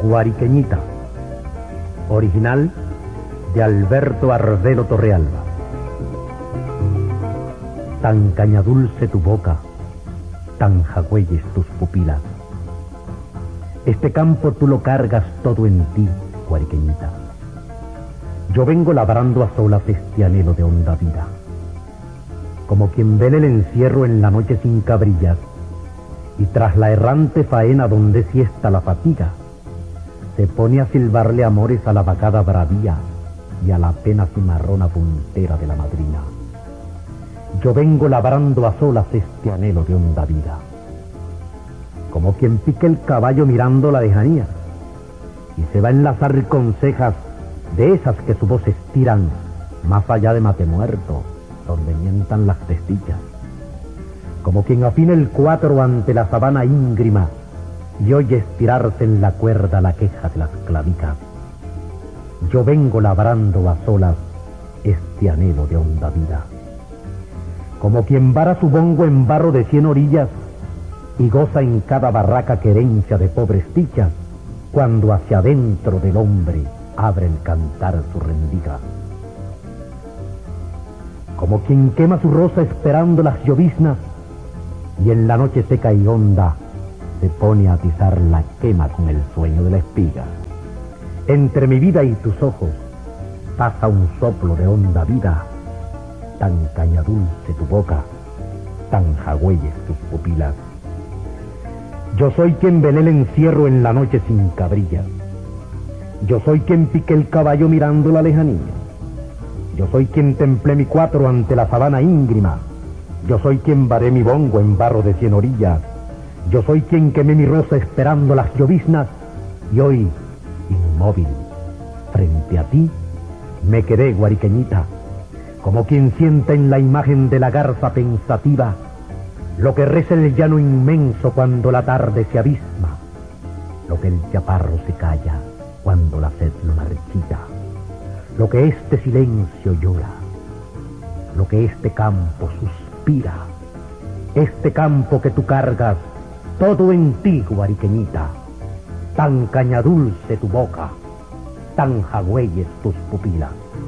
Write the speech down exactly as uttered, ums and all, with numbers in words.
Guariqueñita, original de Alberto Ardero Torrealba. Tan cañadulce tu boca, tan jagüeyes tus pupilas. Este campo tú lo cargas todo en ti, Guariqueñita. Yo vengo labrando a solas este anhelo de honda vida. Como quien vele el encierro en la noche sin cabrillas, y tras la errante faena donde siesta la fatiga, se pone a silbarle amores a la vacada bravía y a la pena cimarrona puntera de la madrina. Yo vengo labrando a solas este anhelo de honda vida. Como quien pica el caballo mirando la lejanía, y se va a enlazar con cejas de esas que su voz estiran más allá de Matemuerto, donde mientan las testillas. Como quien afina el cuatro ante la sabana íngrima y oye estirarse en la cuerda la queja de las clavicas. Yo vengo labrando a solas este anhelo de honda vida. Como quien vara su bongo en barro de cien orillas y goza en cada barraca querencia de pobres dichas, cuando hacia adentro del hombre abre el cantar su rendiga. Como quien quema su rosa esperando las lloviznas y en la noche seca y honda se pone a atizar la quema con el sueño de la espiga. Entre mi vida y tus ojos pasa un soplo de honda vida, tan cañadulce tu boca, tan jagüeyes tus pupilas. Yo soy quien velé el encierro en la noche sin cabrillas. Yo soy quien piqué el caballo mirando la lejanía. Yo soy quien templé mi cuatro ante la sabana íngrima. Yo soy quien varé mi bongo en barro de cien orillas. Yo soy quien quemé mi rosa esperando las lloviznas. Y hoy, inmóvil, frente a ti, me quedé, Guariqueñita, como quien sienta en la imagen de la garza pensativa lo que reza el llano inmenso cuando la tarde se abisma, lo que el chaparro se calla cuando la sed lo marchita, lo que este silencio llora, lo que este campo suspira, este campo que tú cargas todo en ti, Guariqueñita, tan cañadulce tu boca, tan jagüeyes tus pupilas.